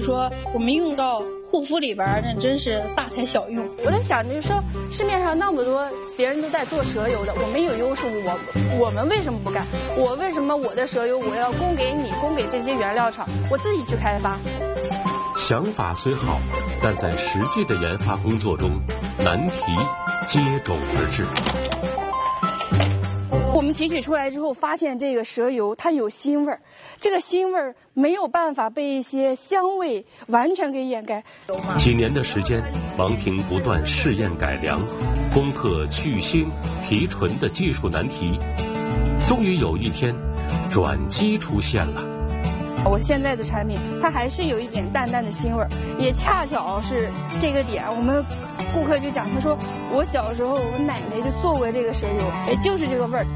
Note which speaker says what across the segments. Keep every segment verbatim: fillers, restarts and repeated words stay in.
Speaker 1: 说我们用到护肤里边，那真是大材小用。
Speaker 2: 我在想，就是说市面上那么多别人都在做蛇油的，我们有优势，我我们为什么不干？我为什么我的蛇油我要供给你，供给这些原料厂，我自己去开发？
Speaker 3: 想法虽好，但在实际的研发工作中，难题接踵而至。
Speaker 2: 我们提取出来之后，发现这个蛇油它有腥味儿，这个腥味儿没有办法被一些香味完全给掩盖。
Speaker 3: 几年的时间，王婷不断试验改良，攻克去腥提纯的技术难题，终于有一天，转机出现了。
Speaker 2: 我现在的产品，它还是有一点淡淡的腥味儿，也恰巧是这个点，我们顾客就讲，他说我小时候我奶奶就做过这个蛇油，哎，就是这个味儿。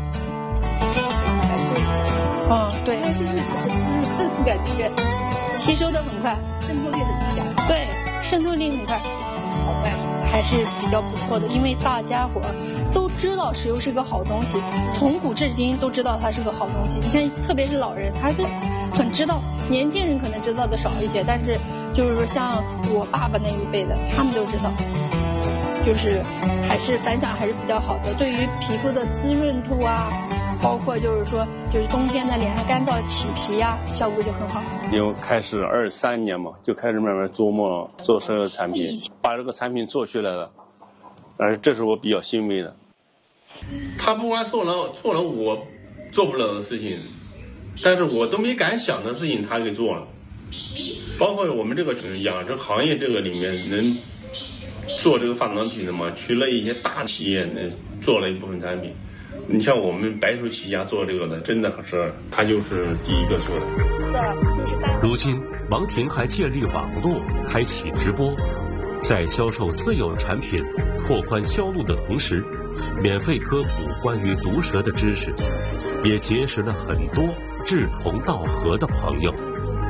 Speaker 2: 嗯，对，
Speaker 1: 它就是很滋润，感觉吸收的很快，
Speaker 4: 渗透力很强。
Speaker 1: 对，渗透力很快，好快，还是比较不错的。因为大家伙都知道石油是个好东西，从古至今都知道它是个好东西。你看，特别是老人，他是很知道，年轻人可能知道的少一些，但是就是说像我爸爸那一辈的，他们都知道。就是还是反响还是比较好的，对于皮肤的滋润度啊，包括就是说就是冬天的脸上干燥起皮呀、啊，效果就很好。
Speaker 5: 因为开始二三年嘛，就开始慢慢琢磨做所有产品，把这个产品做出来了，而这是我比较欣慰的。
Speaker 6: 他不管做了做了我做不了的事情，但是我都没敢想的事情他给做了，包括我们这个养殖行业这个里面能做这个化妆品的嘛，去了一些大企业呢，做了一部分产品。你像我们白手起家做这个的，真的是他就是第一个做的。
Speaker 3: 如今，王婷还建立网络，开启直播，在销售自有产品、拓宽销路的同时，免费科普关于毒蛇的知识，也结识了很多志同道合的朋友。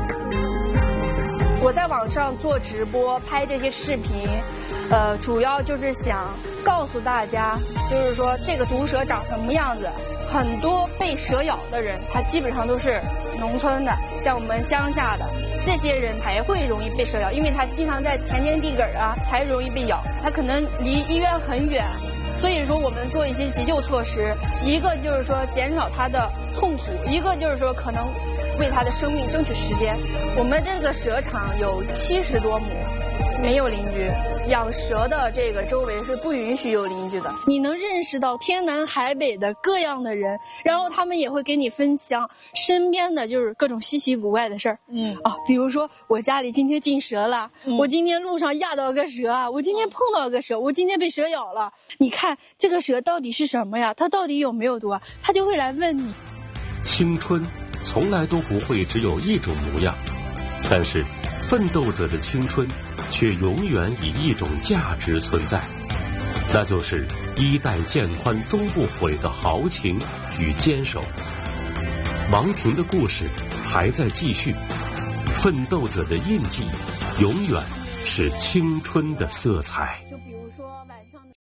Speaker 2: 我在网上做直播，拍这些视频，呃，主要就是想告诉大家，就是说这个毒蛇长什么样子。很多被蛇咬的人，他基本上都是农村的，像我们乡下的这些人才会容易被蛇咬，因为他经常在田间地埂啊，才容易被咬。他可能离医院很远，所以说我们做一些急救措施，一个就是说减少他的痛苦，一个就是说可能为他的生命争取时间。我们这个蛇场有七十多亩，没有邻居，养蛇的这个周围是不允许有邻居的。
Speaker 1: 你能认识到天南海北的各样的人，然后他们也会给你分享身边的就是各种稀奇古怪的事儿。嗯啊，比如说我家里今天进蛇了，嗯、我今天路上压到个蛇啊，我今天碰到个蛇，我今天被蛇咬了。你看这个蛇到底是什么呀？它到底有没有毒啊？他就会来问你。
Speaker 3: 青春从来都不会只有一种模样，但是奋斗者的青春却永远以一种价值存在，那就是衣带渐宽终不悔的豪情与坚守。王婷的故事还在继续，奋斗者的印记永远是青春的色彩。
Speaker 2: 就比如说晚上的，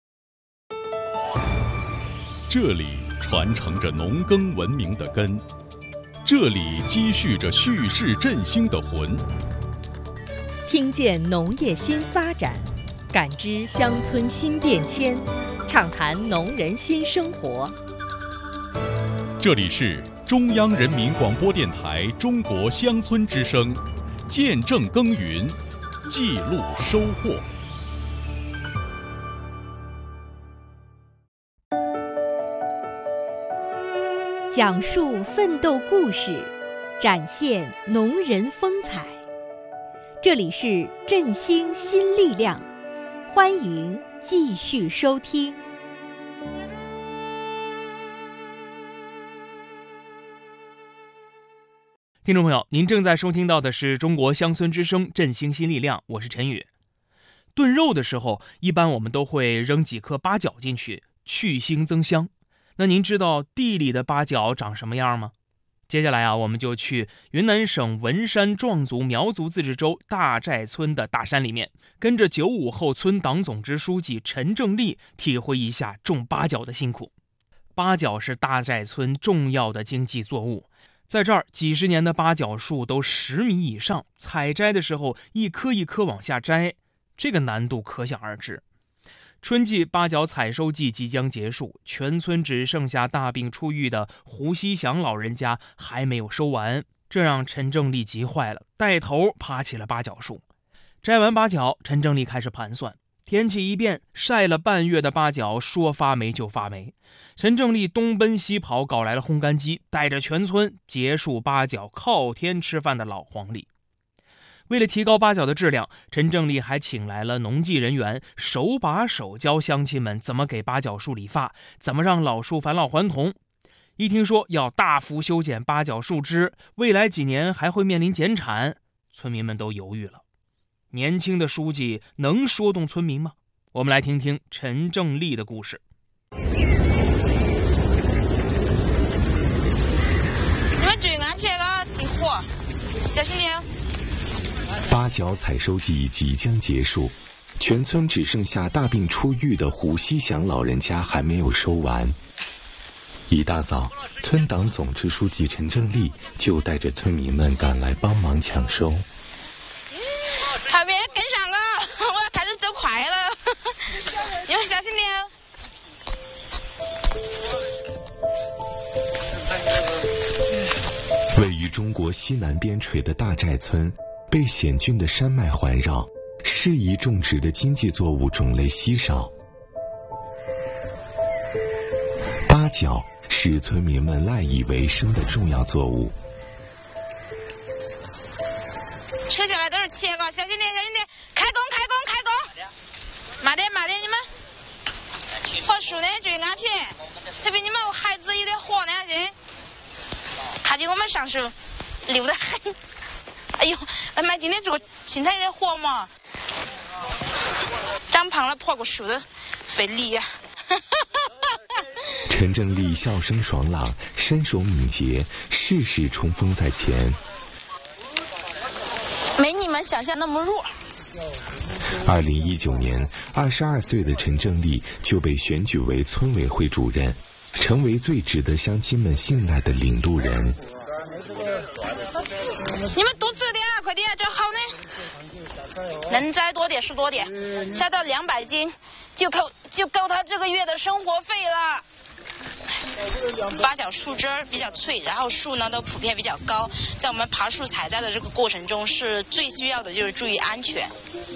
Speaker 7: 这里传承着农耕文明的根，这里积蓄着蓄势振兴的魂。
Speaker 8: 听见农业新发展，感知乡村新变迁，畅谈农人新生活。
Speaker 7: 这里是中央人民广播电台中国乡村之声，见证耕耘，记录收获。
Speaker 8: 讲述奋斗故事，展现农人风采。这里是振兴新力量，欢迎继续收听。
Speaker 9: 听众朋友，您正在收听到的是中国乡村之声振兴新力量，我是陈宇。炖肉的时候，一般我们都会扔几颗八角进去，去腥增香。那您知道地里的八角长什么样吗？接下来啊，我们就去云南省文山壮族苗族自治州大寨村的大山里面，跟着九五后村党总支书记陈正立体会一下种八角的辛苦。八角是大寨村重要的经济作物， 在这儿，几十年的八角树都十米以上，采摘的时候一颗一颗往下摘，这个难度可想而知。春季八角采收季即将结束，全村只剩下大病初愈的胡锡祥老人家还没有收完，这让陈正利急坏了，带头爬起了八角树。摘完八角，陈正利开始盘算，天气一变，晒了半月的八角说发霉就发霉。陈正利东奔西跑，搞来了烘干机，带着全村结束八角靠天吃饭的老黄历。为了提高八角的质量，陈正利还请来了农技人员，手把手教乡亲们怎么给八角树理发，怎么让老树返老还童。一听说要大幅修剪八角树枝，未来几年还会面临减产，村民们都犹豫了。年轻的书记能说动村民吗？我们来听听陈正利的故事。
Speaker 4: 你们注意安全啊，熄火，小心点。
Speaker 10: 八角采收季即将结束，全村只剩下大病初愈的胡锡祥老人家还没有收完。一大早，村党总支书记陈正利就带着村民们赶来帮忙抢收。
Speaker 4: 旁边跟上了，我要开始走快了，你们小心点。
Speaker 10: 位于中国西南边陲的大寨村，被险峻的山脉环绕，适宜种植的经济作物种类稀少。八角是村民们赖以为生的重要作物。
Speaker 4: 车下来都是切个，小心点，小心点，开工，开工，开工，慢点，慢点，你们和树呢注意安全，特别你们孩子有点火呢，行，看见我们上树溜得很。哎呦，妈，今天这个青菜有点火嘛，长胖了破个树都费力呀。
Speaker 10: 陈正利笑声爽朗，身手敏捷，事事冲锋在前。
Speaker 4: 没你们想象那么弱。
Speaker 10: 二零一九年，二十二岁的陈正利就被选举为村委会主任，成为最值得乡亲们信赖的领路人。
Speaker 4: 你们多吃点啊，快点，这好呢。能摘多点是多点，摘到两百斤就够就够他这个月的生活费了。八角树枝比较脆，然后树呢都普遍比较高，在我们爬树采摘的这个过程中，是最需要的就是注意安全。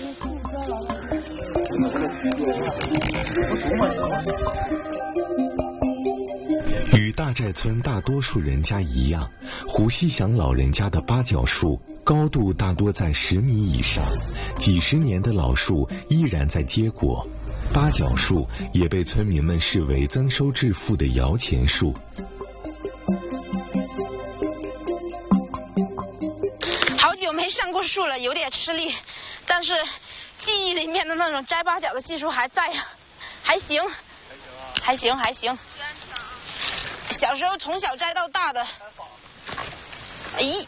Speaker 10: 与大寨村大多数人家一样，胡锡祥老人家的八角树高度大多在十米以上，几十年的老树依然在结果。八角树也被村民们视为增收致富的摇钱树。
Speaker 4: 好久没上过树了，有点吃力，但是记忆里面的那种摘八角的技术还在呀，还行，还行，还行。小时候从小摘到大的，咦，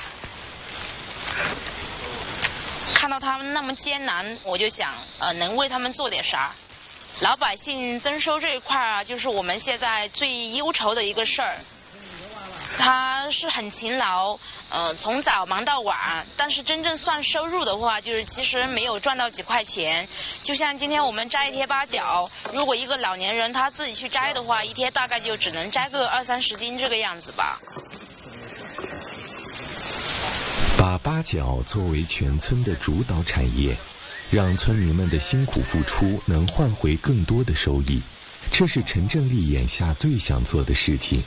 Speaker 4: 看到他们那么艰难，我就想，呃，能为他们做点啥。老百姓增收这一块啊，就是我们现在最忧愁的一个事儿。他是很勤劳，呃，从早忙到晚，但是真正算收入的话，就是其实没有赚到几块钱。就像今天我们摘一贴八角，如果一个老年人他自己去摘的话，一天大概就只能摘个二三十斤这个样子吧。
Speaker 10: 把八角作为全村的主导产业，让村民们的辛苦付出能换回更多的收益，这是陈正利眼下最想做的事情。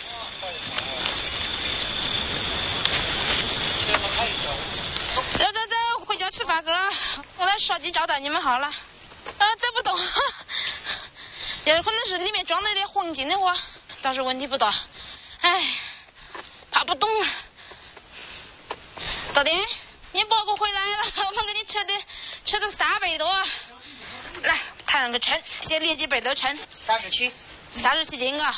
Speaker 4: 走走走，回家吃饭去了，我来烧鸡招待你们好了。啊，走不动，也可能是里面装了点黄金的话，倒是问题不大。哎，爬不动。大爹，你伯伯回来了，我们给你吃的吃的三百多，来抬上个称，先列几百多称。三十七，三十七斤啊，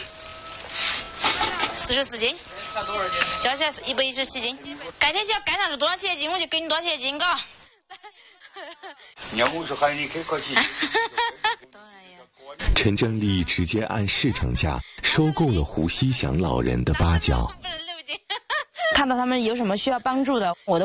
Speaker 4: 四十四斤，加起来是一百一十七斤。改天要干上是多少钱一斤，我就给你多少钱一斤，嘎。
Speaker 11: 要我说喊你开快钱。
Speaker 10: 陈正利直接按市场价收购了胡锡祥老人的八角。
Speaker 4: 不能看到他们有什么需要帮助的，我都